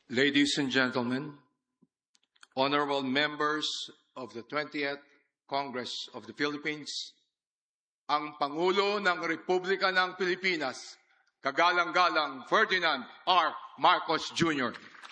Ladies and gentlemen, honorable members of the 20th Congress of the Philippines, ang Pangulo ng Republika ng Pilipinas, Kagalang-galang Ferdinand R. Marcos Jr.